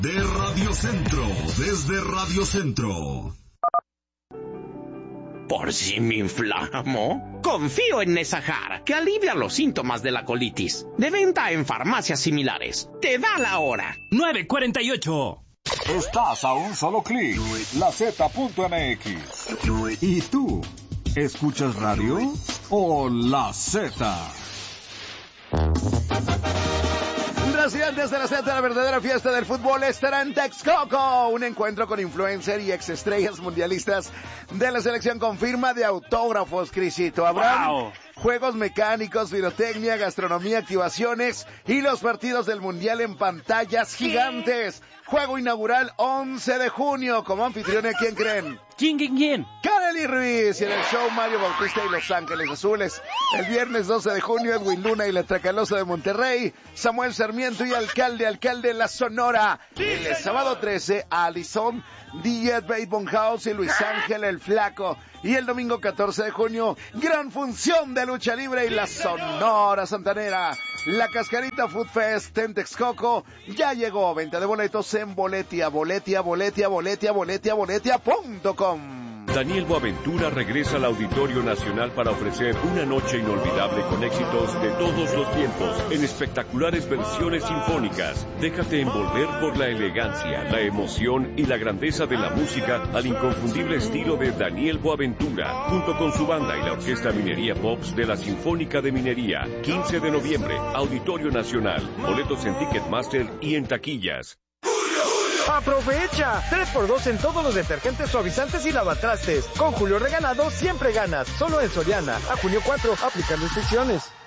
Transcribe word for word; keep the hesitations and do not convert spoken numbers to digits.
De Radio Centro, desde Radio Centro. ¿Por si me inflamo? Confío en Nesajar, que alivia los síntomas de la colitis. De venta en farmacias similares. Te da la hora. nueve cuarenta y ocho. Estás a un solo clic. La Z punto M X. ¿Y tú? ¿Escuchas radio o La Z? Residentes de la Z, la verdadera fiesta del fútbol estará en Texcoco. Un encuentro con influencer y exestrellas mundialistas de la selección con firma de autógrafos, Crisito. Habrá wow. juegos mecánicos, pirotecnia, gastronomía, activaciones y los partidos del mundial en pantallas gigantes. Juego inaugural once de junio. Como anfitrión, ¿quién creen? ¿Quién, quién, quién? Kareli Ruiz. Y en el show Mario Bautista y Los Ángeles Azules. El viernes doce de junio, Edwin Luna y la Tracalosa de Monterrey. Samuel Sarmiento y Alcalde, Alcalde La Sonora. Sí, el señor. Sábado trece, Alison, D J Bateman House y Luis Ángel el Flaco. Y el domingo catorce de junio, gran función de lucha libre y sí, La Sonora Santanera. La Cascarita Food Fest en Texcoco ya llegó. Venta de boletos en Boletia, Boletia, Boletia, Boletia, Boletia, Boletia punto com. Daniel Boaventura regresa al Auditorio Nacional para ofrecer una noche inolvidable con éxitos de todos los tiempos en espectaculares versiones sinfónicas. Déjate envolver por la elegancia, la emoción y la grandeza de la música al inconfundible estilo de Daniel Boaventura, junto con su banda y la Orquesta Minería Pops de la Sinfónica de Minería. quince de noviembre, Auditorio Nacional. Boletos en Ticketmaster y en taquillas. ¡Aprovecha! tres por dos en todos los detergentes, suavizantes y lavatrastes. Con Julio Regalado siempre ganas. Solo en Soriana. A junio cuatro, aplican restricciones.